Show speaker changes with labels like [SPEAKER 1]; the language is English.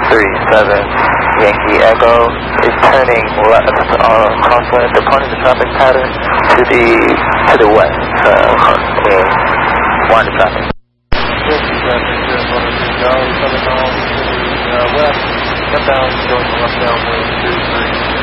[SPEAKER 1] Yankee Echo is turning left crosswind, departing the traffic pattern to the west. Wind the traffic.
[SPEAKER 2] Yankee traffic, coming on to the west, inbound, going left downwind 23.